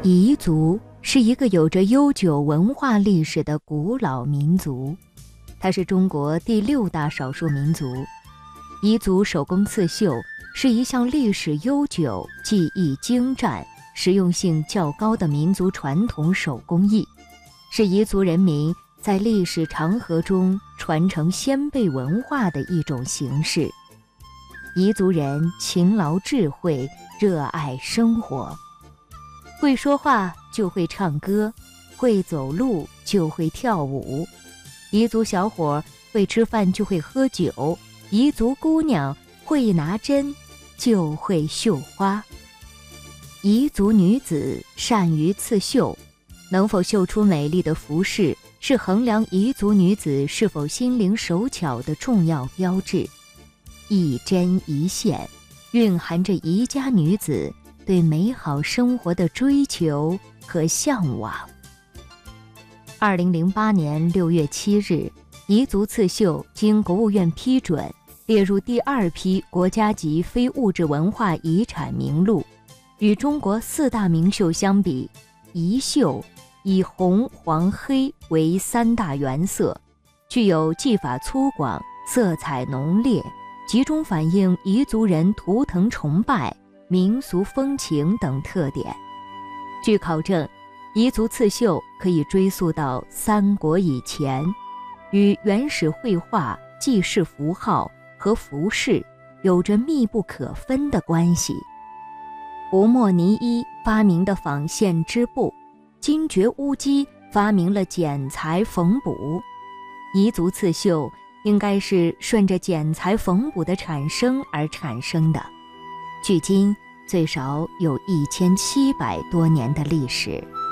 彝族是一个有着悠久文化历史的古老民族，它是中国第6大少数民族。彝族手工刺绣是一项历史悠久、技艺精湛、实用性较高的民族传统手工艺，是彝族人民在历史长河中传承先辈文化的一种形式。彝族人勤劳智慧，热爱生活，会说话就会唱歌，会走路就会跳舞。彝族小伙会吃饭就会喝酒，彝族姑娘会拿针就会绣花。彝族女子善于刺绣，能否绣出美丽的服饰，是衡量彝族女子是否心灵手巧的重要标志。一针一线，蕴含着彝家女子对美好生活的追求和向往。2008年6月7日，彝族刺绣经国务院批准，列入第2批国家级非物质文化遗产名录。与中国4大名绣相比，彝绣以红、黄、黑为3大原色，具有技法粗犷、色彩浓烈，集中反映彝族人图腾崇拜、民俗风情等特点。据考证，彝族刺绣可以追溯到3国以前，与原始绘画、记事符号和服饰有着密不可分的关系。吴莫尼伊发明的纺线织布，金觉乌鸡发明了剪裁缝补，彝族刺绣应该是顺着剪裁缝补的产生而产生的，距今最少有1700多年的历史。